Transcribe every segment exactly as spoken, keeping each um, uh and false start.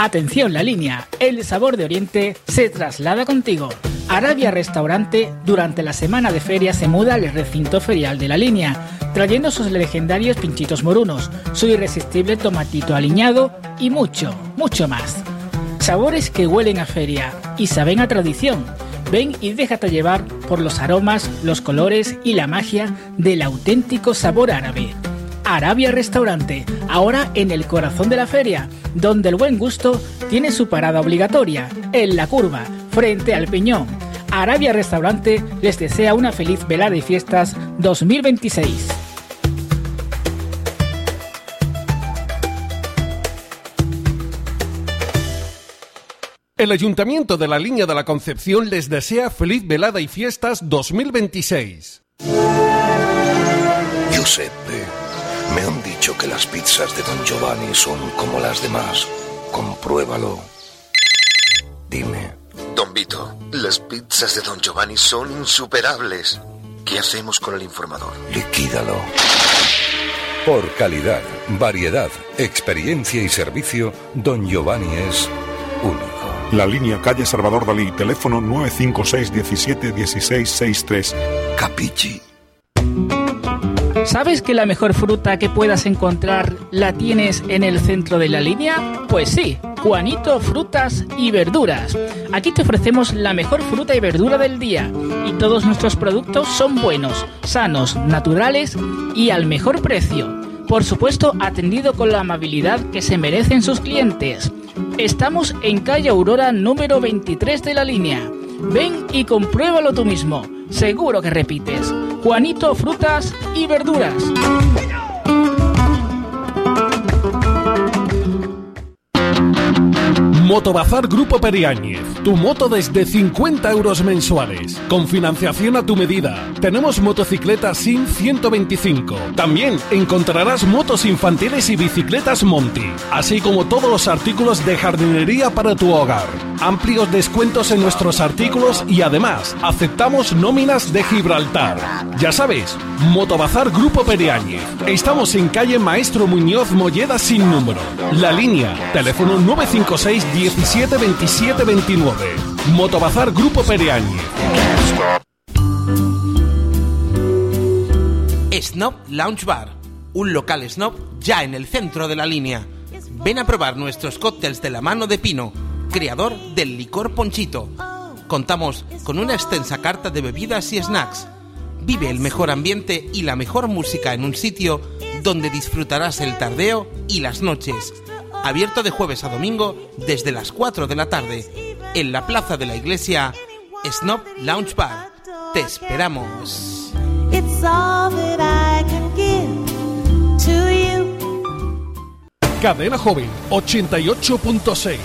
Atención, La Línea, el sabor de Oriente se traslada contigo. Arabia Restaurante durante la semana de feria se muda al recinto ferial de La Línea, trayendo sus legendarios pinchitos morunos, su irresistible tomatito aliñado y mucho, mucho más. Sabores que huelen a feria y saben a tradición. Ven y déjate llevar por los aromas, los colores y la magia del auténtico sabor árabe. Arabia Restaurante, ahora en el corazón de la feria, donde el buen gusto tiene su parada obligatoria, en la curva, frente al Peñón. Arabia Restaurante les desea una feliz velada y fiestas dos mil veintiséis. El Ayuntamiento de La Línea de la Concepción les desea feliz velada y fiestas dos mil veintiséis. Giuseppe, me han dicho que las pizzas de Don Giovanni son como las demás. Compruébalo. Dime. Don Vito, las pizzas de Don Giovanni son insuperables. ¿Qué hacemos con el informador? Liquídalo. Por calidad, variedad, experiencia y servicio, Don Giovanni es único. La Línea, calle Salvador Dalí, teléfono nueve cinco seis diecisiete dieciséis sesenta y tres. Capichi. ¿Sabes que la mejor fruta que puedas encontrar la tienes en el centro de La Línea? Pues sí, Juanito Frutas y Verduras. Aquí te ofrecemos la mejor fruta y verdura del día y todos nuestros productos son buenos, sanos, naturales y al mejor precio. Por supuesto, atendido con la amabilidad que se merecen sus clientes. Estamos en calle Aurora número veintitrés de La Línea. Ven y compruébalo tú mismo. Seguro que repites. Juanito Frutas y Verduras. Motobazar Grupo Periáñez, tu moto desde cincuenta euros mensuales, con financiación a tu medida. Tenemos motocicletas S I N ciento veinticinco. También encontrarás motos infantiles y bicicletas Monty, así como todos los artículos de jardinería para tu hogar. Amplios descuentos en nuestros artículos y además aceptamos nóminas de Gibraltar. Ya sabes, Motobazar Grupo Periáñez. Estamos en calle Maestro Muñoz Molleda sin número. La Línea, teléfono nueve cinco seis diecisiete veintisiete veintinueve. Motobazar Grupo Periáñez. Snob Lounge Bar, un local snob ya en el centro de La Línea. Ven a probar nuestros cócteles de la mano de Pino, creador del licor Ponchito. Contamos con una extensa carta de bebidas y snacks. Vive el mejor ambiente y la mejor música en un sitio donde disfrutarás el tardeo y las noches. Abierto de jueves a domingo desde las cuatro de la tarde. En la plaza de la iglesia, Snob Lounge Bar. Te esperamos. Cadena Joven ochenta y ocho punto seis.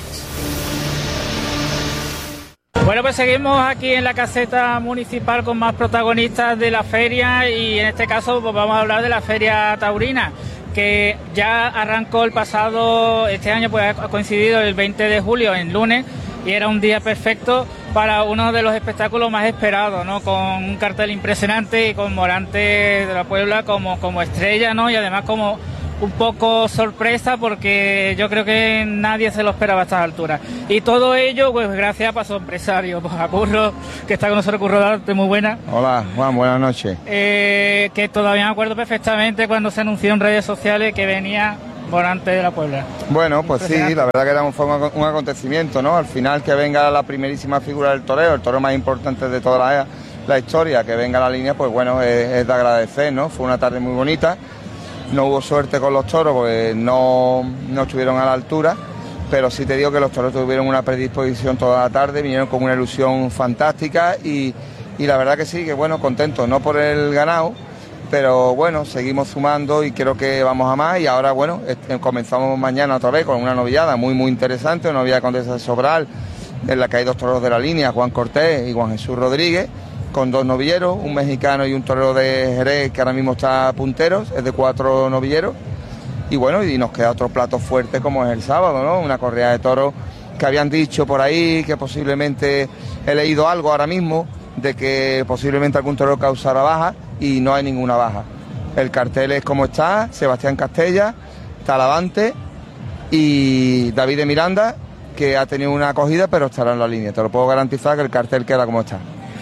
Bueno, pues seguimos aquí en la caseta municipal con más protagonistas de la feria y en este caso pues vamos a hablar de la feria taurina, que ya arrancó el pasado, este año pues ha coincidido el veinte de julio en lunes y era un día perfecto para uno de los espectáculos más esperados, ¿no? Con un cartel impresionante y con Morante de la Puebla como, como estrella, ¿no? Y además como un poco sorpresa porque yo creo que nadie se lo esperaba a estas alturas. Y todo ello, pues gracias a su empresario, pues a Curro, que está con nosotros, Curro Darte, muy buena. Hola, Juan, buenas noches. Eh, que todavía me acuerdo perfectamente cuando se anunció en redes sociales que venía Morante de la Puebla. Bueno, pues sí, la verdad que era un, fue un acontecimiento, ¿no? Al final que venga la primerísima figura del toreo, el toro más importante de toda la, la historia, que venga a La Línea, pues bueno, es, es de agradecer, ¿no? Fue una tarde muy bonita. No hubo suerte con los toros porque no, no estuvieron a la altura, pero sí te digo que los toros tuvieron una predisposición toda la tarde, vinieron con una ilusión fantástica y, y la verdad que sí, que bueno, contentos, no por el ganado, pero bueno, seguimos sumando y creo que vamos a más y ahora bueno, este, comenzamos mañana otra vez con una novillada muy muy interesante, una novillada Condesa de Sobral, en la que hay dos toros de La Línea, Juan Cortés y Juan Jesús Rodríguez, con dos novilleros, un mexicano y un torero de Jerez que ahora mismo está punteros, es de cuatro novilleros. Y bueno, y nos queda otro plato fuerte como es el sábado, ¿no? Una corrida de toros que habían dicho por ahí que posiblemente, he leído algo ahora mismo, de que posiblemente algún torero causara baja y no hay ninguna baja. El cartel es como está, Sebastián Castella, Talavante y David de Miranda que ha tenido una acogida, pero estará en la línea. Te lo puedo garantizar que el cartel queda como está.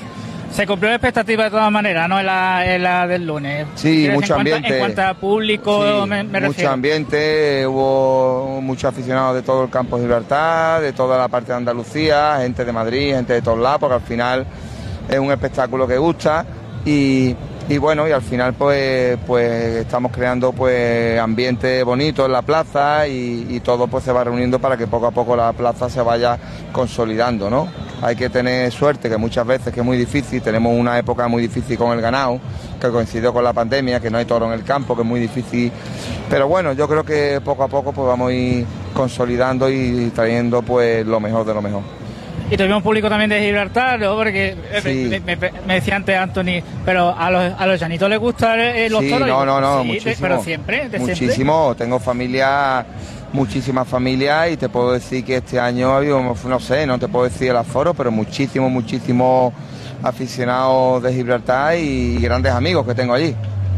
Se cumplió la expectativa de todas maneras, ¿no? En la, en la del lunes. Sí, mucho en ambiente. Cuanto, en cuanto a público, sí, me, me mucho refiero. ambiente, hubo muchos aficionados de todo el campo de Gibraltar, de toda la parte de Andalucía, gente de Madrid, gente de todos lados, porque al final es un espectáculo que gusta y, y bueno, y al final pues pues estamos creando pues ambiente bonito en la plaza y, y todo pues se va reuniendo para que poco a poco la plaza se vaya consolidando, ¿no? Hay que tener suerte, que muchas veces que es muy difícil, tenemos una época muy difícil con el ganado, que coincidió con la pandemia, que no hay toro en el campo, que es muy difícil, pero bueno, yo creo que poco a poco pues vamos a ir consolidando y trayendo pues lo mejor de lo mejor. Y tuvimos público también de Gibraltar, ¿no? Porque sí. me, me, me decía antes Anthony, pero a los, a los llanitos les gustan eh, los sí, toros. No, no, no, sí, muchísimo. De, pero siempre, de muchísimo. Siempre. Tengo familia, muchísimas familias y te puedo decir que este año ha habido, no sé, no te puedo decir el aforo, pero muchísimos, muchísimos aficionados de Gibraltar y grandes amigos que tengo allí.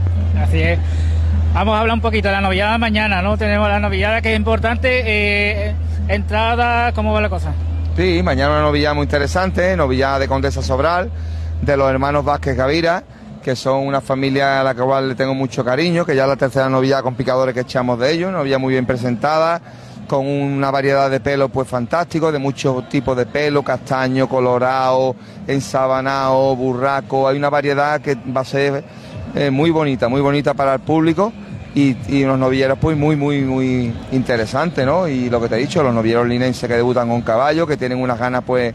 Así es. Vamos a hablar un poquito de la novillada de mañana, ¿no? Tenemos la novillada que es importante, eh, entrada, ¿cómo va la cosa? Sí, mañana una novillada muy interesante, novillada de Condesa Sobral, de los hermanos Vázquez Gavira, que son una familia a la cual le tengo mucho cariño, que ya es la tercera novillada con picadores que echamos de ellos, novillada muy bien presentada, con una variedad de pelo pues fantástico, de muchos tipos de pelo, castaño, colorado, ensabanado, burraco, hay una variedad que va a ser eh, muy bonita, muy bonita para el público. Y, y unos novilleros pues muy muy muy interesantes, ¿no? Y lo que te he dicho, los novilleros linenses que debutan con caballo, que tienen unas ganas pues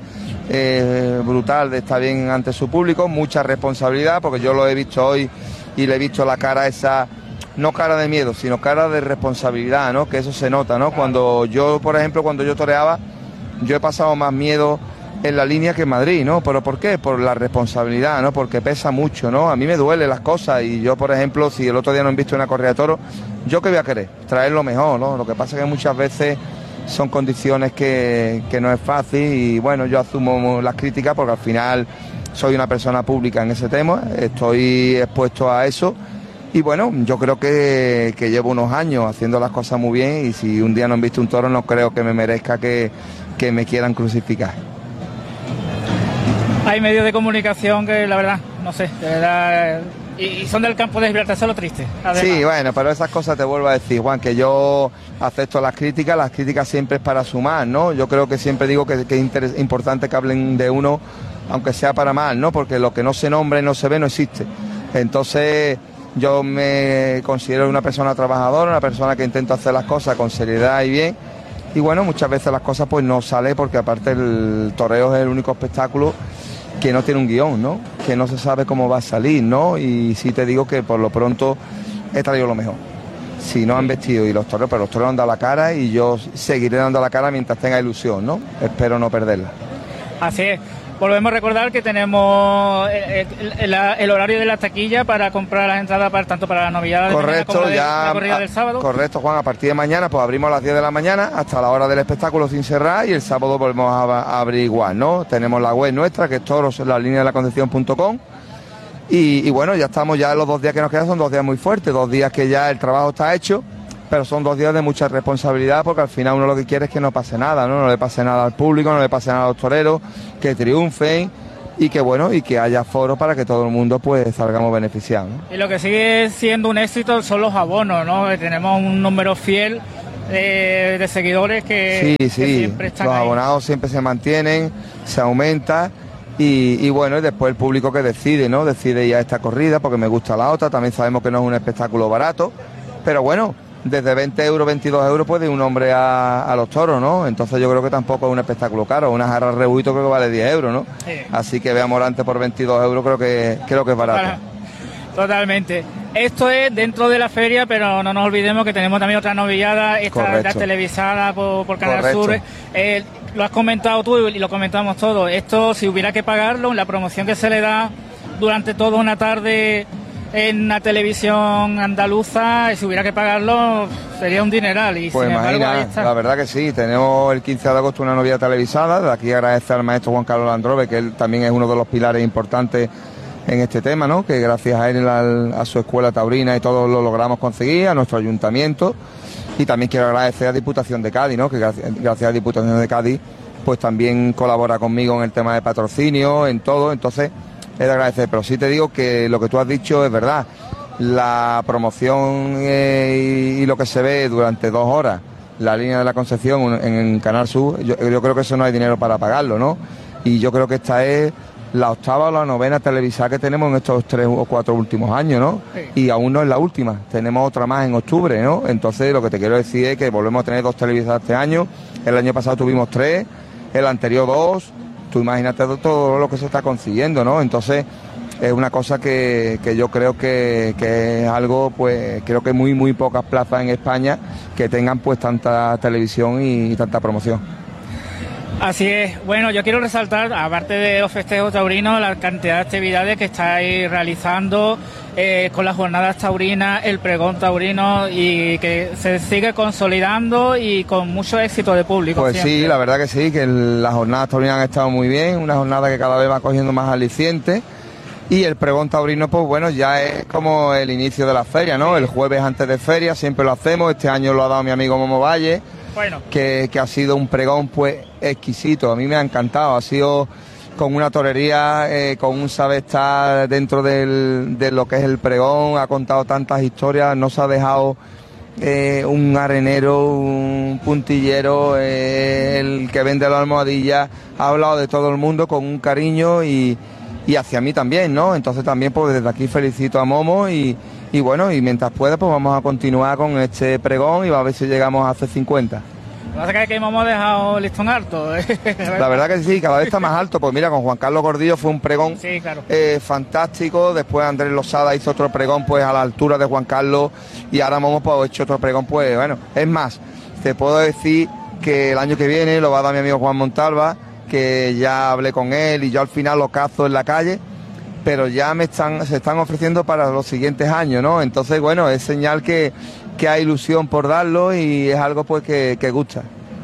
eh, brutal de estar bien ante su público, mucha responsabilidad, porque yo lo he visto hoy y le he visto la cara esa, no cara de miedo, sino cara de responsabilidad, ¿no? Que eso se nota, ¿no? Cuando yo, por ejemplo, cuando yo toreaba, yo he pasado más miedo en la línea que en Madrid, ¿no? ¿Pero por qué? Por la responsabilidad, ¿no? Porque pesa mucho, ¿no? A mí me duelen las cosas y yo, por ejemplo, si el otro día no he visto una corrida de toros, ¿yo qué voy a querer? Traer lo mejor, ¿no? Lo que pasa es que muchas veces son condiciones que, que no es fácil y, bueno, yo asumo las críticas porque al final soy una persona pública en ese tema, estoy expuesto a eso y, bueno, yo creo que, que llevo unos años haciendo las cosas muy bien y si un día no he visto un toro no creo que me merezca que, que me quieran crucificar. Hay medios de comunicación que la verdad, no sé, de verdad, y, y son del campo de Gibraltar, eso es lo triste. Además. Sí, bueno, pero esas cosas te vuelvo a decir, Juan, que yo acepto las críticas, las críticas siempre es para sumar, ¿no? Yo creo que siempre digo que, que es interes- importante que hablen de uno, aunque sea para mal, ¿no? Porque lo que no se nombra y no se ve no existe. Entonces, yo me considero una persona trabajadora, una persona que intento hacer las cosas con seriedad y bien. Y bueno, muchas veces las cosas pues no salen porque aparte el toreo es el único espectáculo que no tiene un guión, ¿no? Que no se sabe cómo va a salir, ¿no? Y sí te digo que por lo pronto he traído lo mejor. Si no han vestido y los toreros, pero los toreros han dado la cara y yo seguiré dando la cara mientras tenga ilusión, ¿no? Espero no perderla. Así es. Volvemos a recordar que tenemos el, el, el, el horario de la taquilla para comprar las entradas para, tanto para la novillada de mañana como de, ya, la corrida del sábado. Correcto, Juan, a partir de mañana pues abrimos a las diez de la mañana hasta la hora del espectáculo sin cerrar y el sábado volvemos a, a abrir igual, ¿no? Tenemos la web nuestra que es toros, la línea de la concepción punto com y, y bueno, ya estamos, ya los dos días que nos quedan son dos días muy fuertes, dos días que ya el trabajo está hecho, pero son dos días de mucha responsabilidad porque al final uno lo que quiere es que no pase nada, ¿no? No le pase nada al público, no le pase nada a los toreros, que triunfen y que bueno, y que haya foro para que todo el mundo pues salgamos beneficiados, ¿no? Y lo que sigue siendo un éxito son los abonos, ¿no? Tenemos un número fiel de, de seguidores que, sí, sí, que siempre están los ahí. abonados siempre se mantienen, se aumenta y, y bueno, y después el público que decide, ¿no? Decide ya esta corrida porque me gusta la otra, también sabemos que no es un espectáculo barato, pero bueno, desde veinte euros, veintidós euros puede ir un hombre a, a los toros, ¿no? Entonces yo creo que tampoco es un espectáculo caro. Una jarra rebuito creo que vale diez euros, ¿no? Sí. Así que veamos Morante por veintidós euros, creo que creo que es barato. Para, totalmente. Esto es dentro de la feria, pero no nos olvidemos que tenemos también otra novillada, esta ya televisada por, por Canal Correcto. Sur. Eh, lo has comentado tú y lo comentamos todos. Esto, si hubiera que pagarlo, la promoción que se le da durante toda una tarde en la televisión andaluza, y si hubiera que pagarlo sería un dineral. Y pues sin embargo, imagina, ahí está. La verdad que sí, tenemos el quince de agosto una novilla televisada, de aquí agradecer al maestro Juan Carlos Landrove, que él también es uno de los pilares importantes en este tema, ¿no? Que gracias a él, a, a su escuela taurina y todo lo logramos conseguir, a nuestro ayuntamiento, Y también quiero agradecer a Diputación de Cádiz, ¿no? Que gracias, gracias a Diputación de Cádiz pues también colabora conmigo en el tema de patrocinio, en todo, entonces es de agradecer. Pero sí te digo que lo que tú has dicho es verdad. La promoción eh, y, y lo que se ve durante dos horas, la línea de la Concepción en, en Canal Sur, yo, yo creo que eso no hay dinero para pagarlo, ¿no? Y yo creo que esta es la octava o la novena televisada que tenemos en estos tres o cuatro últimos años, ¿no? Sí. Y aún no es la última, tenemos otra más en octubre, ¿no? Entonces lo que te quiero decir es que volvemos a tener dos televisadas este año, el año pasado tuvimos tres, el anterior dos, tú imagínate todo lo que se está consiguiendo, ¿no? Entonces es una cosa que, que yo creo que, que es algo, pues creo que muy muy pocas plazas en España que tengan pues tanta televisión y, y tanta promoción. Así es. Bueno, yo quiero resaltar, aparte de los festejos taurinos, la cantidad de actividades que estáis realizando eh, con las jornadas taurinas, el pregón taurino, y que se sigue consolidando y con mucho éxito de público. Pues siempre. Sí, la verdad que sí, que las jornadas taurinas han estado muy bien, una jornada que cada vez va cogiendo más aliciente. Y el pregón taurino, pues bueno, ya es como el inicio de la feria, ¿no? El jueves antes de feria siempre lo hacemos, este año lo ha dado mi amigo Momo Valle. Bueno. Que, que ha sido un pregón pues exquisito, a mí me ha encantado, ha sido con una torería, eh, con un saber estar dentro del, de lo que es el pregón, ha contado tantas historias, no se ha dejado eh, un arenero, un puntillero, eh, el que vende la almohadilla, ha hablado de todo el mundo con un cariño y, y hacia mí también, ¿no? Entonces también pues desde aquí felicito a Momo y Y bueno, y mientras pueda, pues vamos a continuar con este pregón y va a ver si llegamos a C cincuenta. Lo que pasa es que hemos dejado el listón alto. La verdad que sí, cada vez está más alto. Pues mira, con Juan Carlos Gordillo fue un pregón sí, claro. eh, fantástico. Después Andrés Losada hizo otro pregón pues a la altura de Juan Carlos. Y ahora hemos pues, hecho otro pregón, pues bueno. Es más, te puedo decir que el año que viene lo va a dar mi amigo Juan Montalva, que ya hablé con él y yo al final lo cazo en la calle. Pero ya me están, se están ofreciendo para los siguientes años, ¿no? Entonces, bueno, es señal que, que hay ilusión por darlo y es algo pues que, que gusta.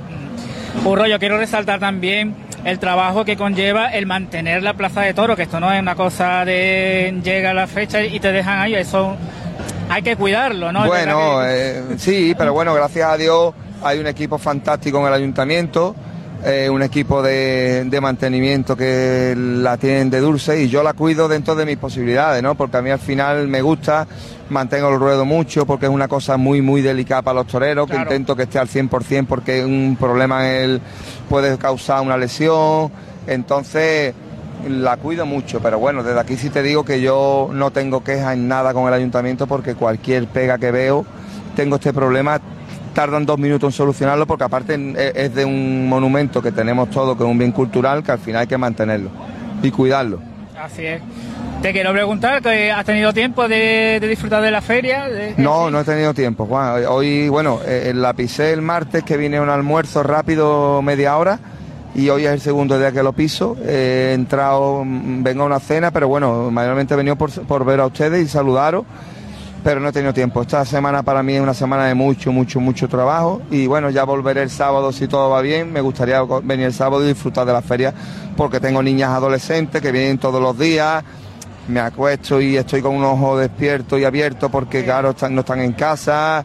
Urro, yo quiero resaltar también el trabajo que conlleva el mantener la plaza de toros, que esto no es una cosa de llega la fecha y te dejan ahí, eso hay que cuidarlo, ¿no? Bueno, que... eh, sí, pero bueno, gracias a Dios hay un equipo fantástico en el ayuntamiento. Eh, un equipo de, de mantenimiento que la tienen de dulce y yo la cuido dentro de mis posibilidades, ¿no? Porque a mí al final me gusta, mantengo el ruedo mucho porque es una cosa muy muy delicada para los toreros, claro. Que intento que esté al cien por ciento porque un problema en él puede causar una lesión, entonces la cuido mucho, pero bueno, desde aquí sí te digo que yo no tengo quejas en nada con el ayuntamiento porque cualquier pega que veo, tengo este problema, tardan dos minutos en solucionarlo porque aparte es de un monumento que tenemos todo, que es un bien cultural, que al final hay que mantenerlo y cuidarlo. Así es. Te quiero preguntar, ¿has tenido tiempo de, de disfrutar de la feria? De... No, no he tenido tiempo, Juan. Hoy, bueno, eh, la pisé el martes, que vine a un almuerzo rápido, media hora, y hoy es el segundo día que lo piso. He entrado, vengo a una cena, pero bueno, mayormente he venido por, por ver a ustedes y saludaros. Pero no he tenido tiempo. Esta semana para mí es una semana de mucho, mucho, mucho trabajo y bueno, ya volveré el sábado si todo va bien. Me gustaría venir el sábado y disfrutar de la feria porque tengo niñas adolescentes que vienen todos los días. Me acuesto y estoy con un ojo despierto y abierto porque claro, están, no están en casa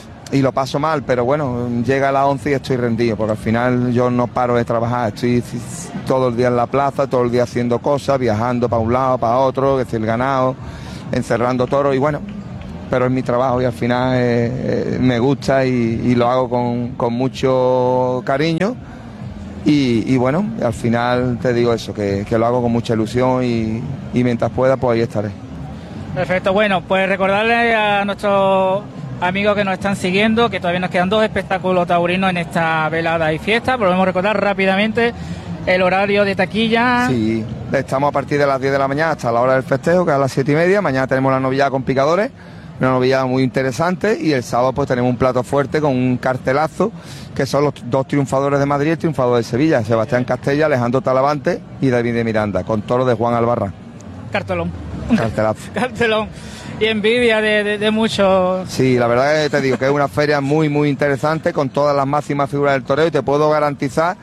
y lo paso mal, pero bueno, llega a las once y estoy rendido porque al final yo no paro de trabajar. Estoy todo el día en la plaza, todo el día haciendo cosas, viajando para un lado, para otro, que es el ganado, encerrando toros y bueno, pero es mi trabajo y al final eh, eh, me gusta y, y lo hago con, con mucho cariño y, y bueno, al final te digo eso, que, que lo hago con mucha ilusión y, y mientras pueda pues ahí estaré. Perfecto, bueno, pues recordarle a nuestros amigos que nos están siguiendo que todavía nos quedan dos espectáculos taurinos en esta velada y fiesta. Volvemos a recordar rápidamente el horario de taquilla. Sí, estamos a partir de las diez de la mañana hasta la hora del festejo, que es a las siete y media. Mañana tenemos la novillada con picadores, una novillada muy interesante, y el sábado pues tenemos un plato fuerte con un cartelazo, que son los dos triunfadores de Madrid y el triunfador de Sevilla, Sebastián Castella, Alejandro Talavante y David de Miranda, con toro de Juan Albarrán. Cartelón. Cartelazo. Cartelón. Y envidia de, de, de muchos. Sí, la verdad que te digo que es una feria muy, muy interesante, con todas las máximas figuras del toreo, y te puedo garantizar,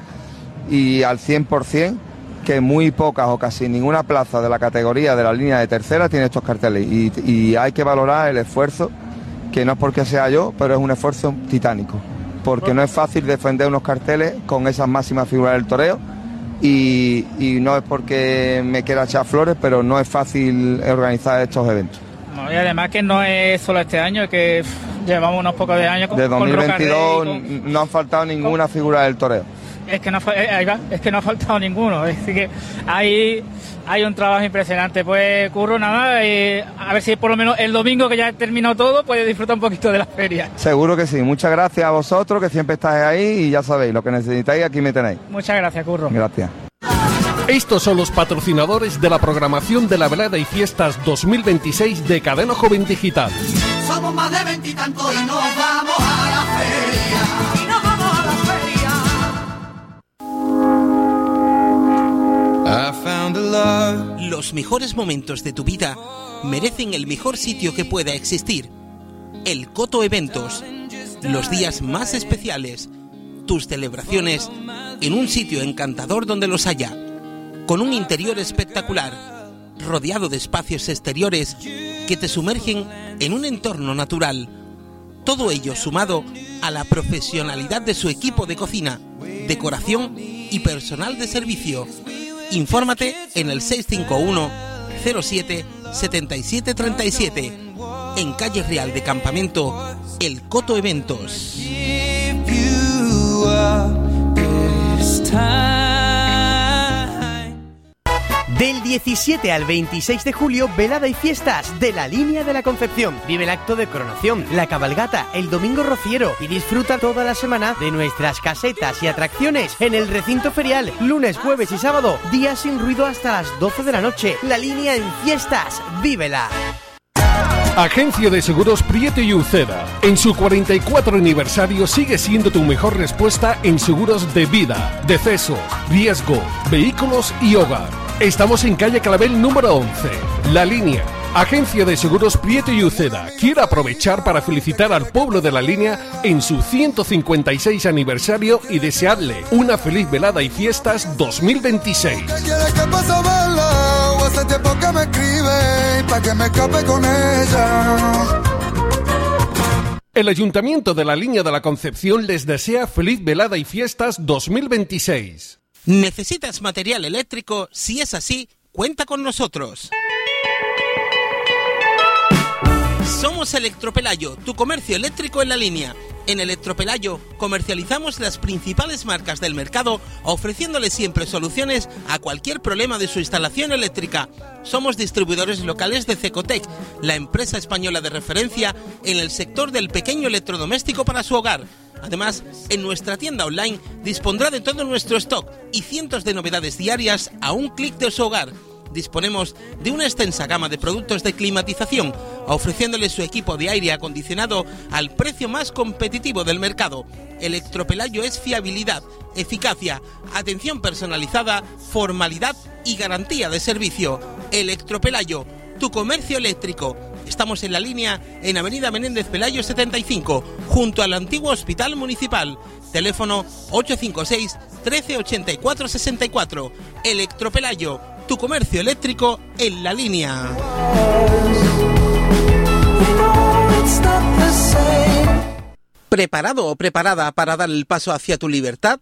y al cien por ciento, que muy pocas o casi ninguna plaza de la categoría de la línea de tercera tiene estos carteles, y, y hay que valorar el esfuerzo que no es porque sea yo, pero es un esfuerzo titánico, porque no es fácil defender unos carteles con esas máximas figuras del toreo, y, y no es porque me quiera echar flores, pero no es fácil organizar estos eventos. No, y además que no es solo este año, que pff, llevamos unos pocos de años con, de dos mil veintidós con Roca Rey, con, no han faltado ninguna con, figura del toreo. Es que no, ahí va, es que no ha faltado ninguno, es decir que hay, hay un trabajo impresionante. Pues Curro, nada, eh, a ver si por lo menos el domingo, que ya ha terminado todo, puede disfrutar un poquito de la feria. Seguro que sí, muchas gracias a vosotros, que siempre estáis ahí, y ya sabéis, lo que necesitáis aquí me tenéis. Muchas gracias, Curro. Gracias. Estos son los patrocinadores de la programación de la Velada y Fiestas dos mil veintiséis de Cadena Joven Digital. Somos más de veintitantos y nos vamos a la feria. Y nos vamos a la feria. I found a love. Los mejores momentos de tu vida merecen el mejor sitio que pueda existir. El Coto Eventos. Los días más especiales. Tus celebraciones en un sitio encantador donde los haya. Con un interior espectacular, rodeado de espacios exteriores que te sumergen en un entorno natural. Todo ello sumado a la profesionalidad de su equipo de cocina, decoración y personal de servicio. Infórmate en el seis cinco uno, cero siete, siete siete tres siete. En Calle Real de Campamento, El Coto Eventos. Del diecisiete al veintiséis de julio, velada y fiestas de la Línea de la Concepción. Vive el acto de coronación, la cabalgata, el domingo rociero y disfruta toda la semana de nuestras casetas y atracciones en el recinto ferial. Lunes, jueves y sábado, días sin ruido hasta las doce de la noche. La Línea en fiestas, vívela. Agencia de Seguros Prieto y Uceda. En su cuarenta y cuatro aniversario sigue siendo tu mejor respuesta en seguros de vida, deceso, riesgo, vehículos y hogar. Estamos en calle Clavel número once. La Línea. Agencia de Seguros Prieto y Uceda quiere aprovechar para felicitar al pueblo de La Línea en su ciento cincuenta y seis aniversario y desearle una feliz velada y fiestas dos mil veintiséis. Hace tiempo que me escribe para que me escape con ella. El Ayuntamiento de La Línea de la Concepción les desea feliz velada y fiestas dos mil veintiséis. ¿Necesitas material eléctrico? Si es así, cuenta con nosotros. Somos Electropelayo, tu comercio eléctrico en La Línea. En Electropelayo comercializamos las principales marcas del mercado, ofreciéndole siempre soluciones a cualquier problema de su instalación eléctrica. Somos distribuidores locales de Cecotec, la empresa española de referencia en el sector del pequeño electrodoméstico para su hogar. Además, en nuestra tienda online dispondrá de todo nuestro stock y cientos de novedades diarias a un clic de su hogar. Disponemos de una extensa gama de productos de climatización, ofreciéndole su equipo de aire acondicionado al precio más competitivo del mercado. Electropelayo es fiabilidad, eficacia, atención personalizada, formalidad y garantía de servicio. Electropelayo, tu comercio eléctrico. Estamos en La Línea, en Avenida Menéndez Pelayo setenta y cinco, junto al antiguo Hospital Municipal. Teléfono ocho cinco seis, trece ochenta y cuatro sesenta y cuatro. Electropelayo, tu comercio eléctrico en La Línea. ¿Preparado o preparada para dar el paso hacia tu libertad?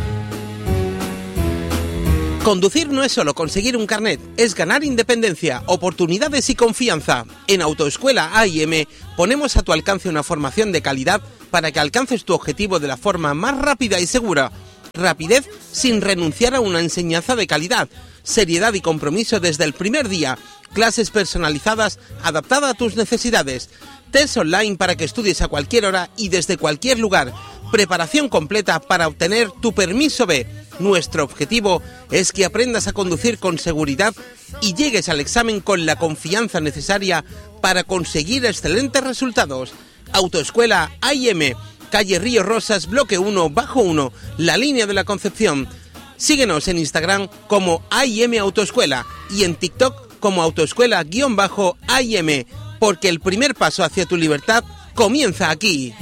Conducir no es solo conseguir un carnet, es ganar independencia, oportunidades y confianza. En Autoescuela A I M ponemos a tu alcance una formación de calidad para que alcances tu objetivo de la forma más rápida y segura. Rapidez sin renunciar a una enseñanza de calidad. Seriedad y compromiso desde el primer día. Clases personalizadas adaptadas a tus necesidades. Test online para que estudies a cualquier hora y desde cualquier lugar. Preparación completa para obtener tu permiso B. Nuestro objetivo es que aprendas a conducir con seguridad y llegues al examen con la confianza necesaria para conseguir excelentes resultados. Autoescuela A I M, calle Río Rosas, bloque uno, bajo uno, La Línea de la Concepción. Síguenos en Instagram como A I M Autoescuela y en TikTok como Autoescuela-A I M, porque el primer paso hacia tu libertad comienza aquí.